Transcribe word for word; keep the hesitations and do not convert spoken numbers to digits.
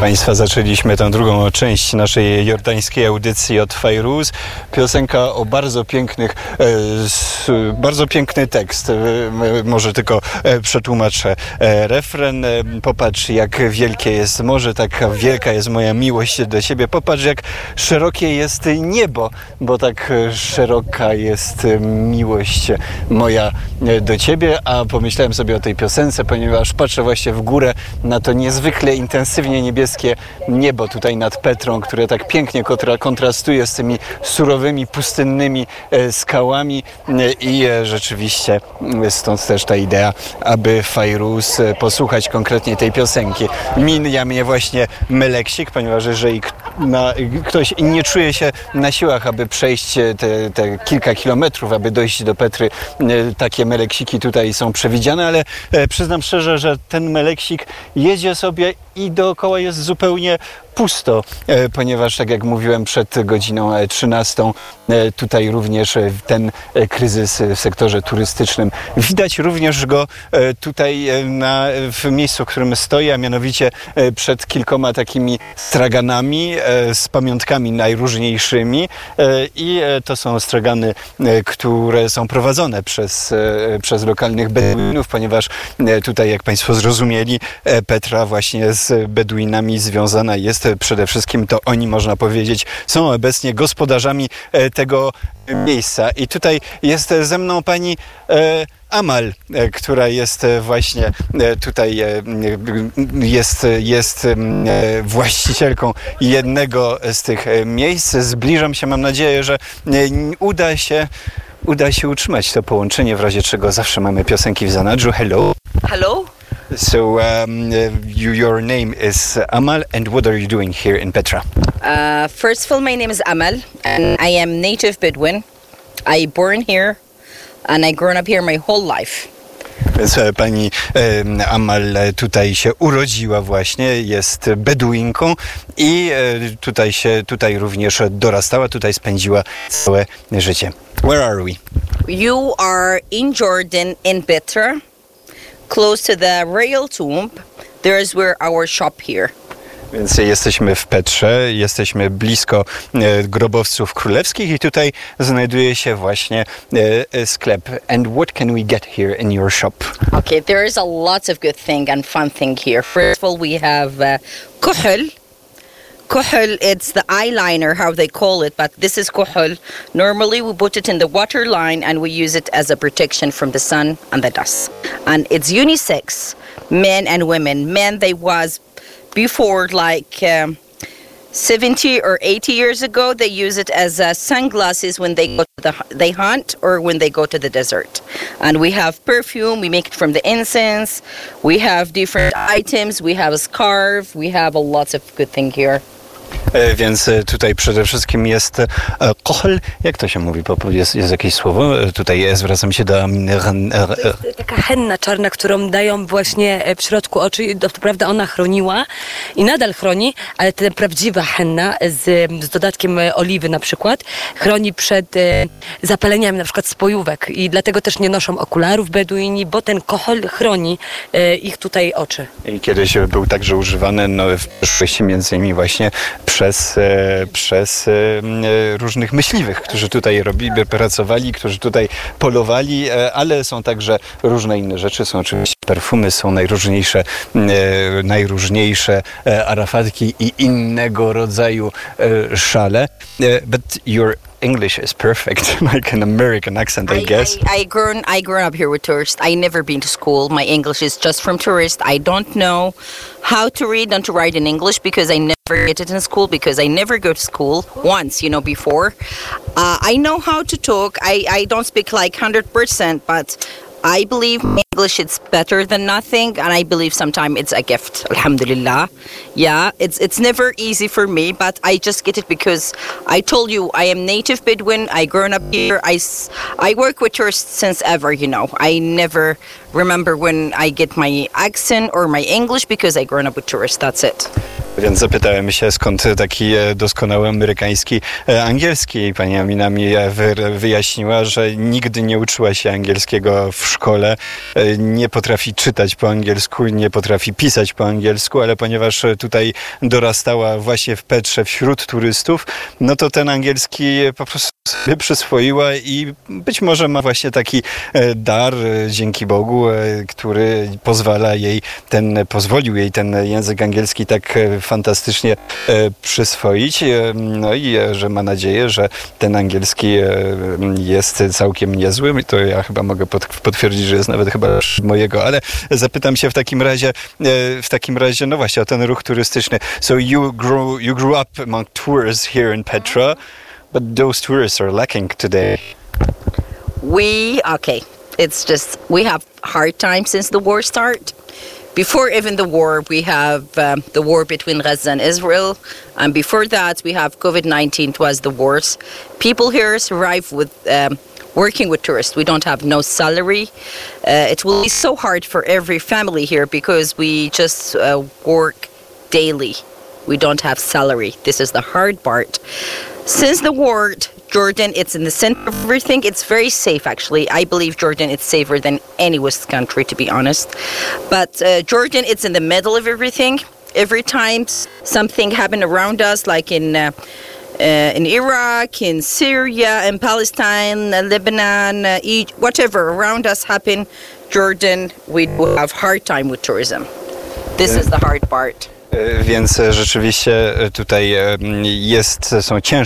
Państwa, zaczęliśmy tę drugą część naszej jordańskiej audycji od Fairuz. Piosenka o bardzo pięknych, e, s, bardzo piękny tekst. E, może tylko e, przetłumaczę e, refren. E, popatrz, jak wielkie jest morze, tak wielka jest moja miłość do siebie. Popatrz, jak szerokie jest niebo, bo tak szeroka jest miłość moja do ciebie. A pomyślałem sobie o tej piosence, ponieważ patrzę właśnie w górę na to niezwykle intensywnie niebieskie niebo tutaj nad Petrą, które tak pięknie kontra, kontrastuje z tymi surowymi, pustynnymi e, skałami e, i e, rzeczywiście stąd też ta idea, aby Fairuz e, posłuchać konkretnie tej piosenki. Mija mnie właśnie meleksik, ponieważ jeżeli k- na, ktoś nie czuje się na siłach, aby przejść te, te kilka kilometrów, aby dojść do Petry, e, takie meleksiki tutaj są przewidziane, ale e, przyznam szczerze, że ten meleksik jedzie sobie i dookoła jest zupełnie pusto, e, ponieważ tak jak mówiłem przed godziną trzynastą, e, tutaj również e, ten e, kryzys w sektorze turystycznym. Widać również go e, tutaj e, na, w miejscu, w którym stoję, a mianowicie e, przed kilkoma takimi straganami e, z pamiątkami najróżniejszymi e, i e, to są stragany, e, które są prowadzone przez, e, przez lokalnych Beduinów, ponieważ e, tutaj, jak Państwo zrozumieli, e, Petra właśnie z Beduinami związana jest. Przede wszystkim to oni, można powiedzieć, są obecnie gospodarzami e, tego miejsca. I tutaj jest ze mną pani e, Amal, e, która jest e, właśnie e, tutaj e, jest, jest e, właścicielką jednego z tych e, miejsc. Zbliżam się, mam nadzieję, że e, uda się uda się utrzymać to połączenie, w razie czego zawsze mamy piosenki w zanadrzu. Hello. Hello. So um, you, your name is Amal, and what are you doing here in Petra? Uh, first of all, my name is Amal, and I am native Bedouin. I born here, and I grown up here my whole life. Więc pani e, Amal tutaj się urodziła właśnie, jest Beduinką i e, tutaj się tutaj również dorastała, tutaj spędziła całe życie. Where are we? You are in Jordan, in Petra, close to the royal tomb. There is where our shop here. Więc jesteśmy w Petrze, jesteśmy blisko e, grobowców królewskich i tutaj znajduje się właśnie e, sklep. And what can we get here in your shop? Okay, there is a lot of good thing and fun thing here. First of all, we have uh, kuhl. Kuhl, it's the eyeliner, how they call it, but this is kuhl. Normally, we put it in the water line and we use it as a protection from the sun and the dust. And it's unisex, men and women. Men, they was before like um, seventy or eighty years ago, they use it as uh, sunglasses when they go to the, they hunt or when they go to the desert. And we have perfume, we make it from the incense. We have different items, we have a scarf, we have a lot of good thing here. E, więc tutaj przede wszystkim jest e, kohl. Jak to się mówi? Jest, jest jakieś słowo? E, tutaj zwracam się do... E, To jest taka henna czarna, którą dają właśnie w środku oczy. To prawda, ona chroniła i nadal chroni, ale ta prawdziwa henna z, z dodatkiem oliwy na przykład chroni przed e, zapaleniami na przykład spojówek i dlatego też nie noszą okularów Beduini, bo ten kohl chroni e, ich tutaj oczy. I kiedyś był także używany no, w przeszłości między innymi właśnie przez, e, przez e, różnych myśliwych, którzy tutaj robili, pracowali, którzy tutaj polowali, e, ale są także różne inne rzeczy. Są oczywiście perfumy, są najróżniejsze, e, najróżniejsze e, arafatki i innego rodzaju e, szale. E, but your English is perfect, like an American accent, I, I guess. I, I grown I grown up here with tourists. I never been to school. My English is just from tourists. I don't know how to read and to write in English because I never get it in school because I never go to school once, you know, before. Uh, I know how to talk. I, I don't speak like one hundred percent, but I believe English is better than nothing, and I believe sometimes it's a gift. Alhamdulillah. Yeah, it's it's never easy for me, but I just get it because I told you I am native Bedouin. I grown up here. I, I work with tourists since ever, you know. I never remember when I get my accent or my English because I grown up with tourists. That's it. Więc zapytałem się, skąd taki doskonały amerykański angielski. I pani Amina mi wyjaśniła, że nigdy nie uczyła się angielskiego w szkole, nie potrafi czytać po angielsku, nie potrafi pisać po angielsku, ale ponieważ tutaj dorastała właśnie w Petrze wśród turystów, no to ten angielski po prostu sobie przyswoiła i być może ma właśnie taki dar, dzięki Bogu, który pozwala jej ten, pozwolił jej ten język angielski tak fantastycznie przyswoić. No i że ma nadzieję, że ten angielski jest całkiem niezły. To ja chyba mogę potwierdzić, że jest nawet chyba mojego, ale zapytam się w takim razie, w takim razie, no właśnie o ten ruch turystyczny. So you grew, you grew up among tourists here in Petra, but those tourists are lacking today. We, okay, it's just, we have hard times since the war started. Before even the war, we have um, the war between Gaza and Israel. And before that, we have COVID nineteen. It was the worst. People here survive with um, working with tourists. We don't have no salary. Uh, it will be so hard for every family here because we just uh, work daily. We don't have salary. This is the hard part. Since the war, Jordan, it's in the center of everything. It's very safe, actually. I believe Jordan is safer than any West country, to be honest. But uh, Jordan, it's in the middle of everything. Every time something happened around us, like in uh, uh, in Iraq, in Syria, in Palestine, uh, Lebanon, uh, Egypt, whatever around us happened, Jordan, we will have hard time with tourism. This is the hard part. Więc rzeczywiście tutaj jest, są ciężkie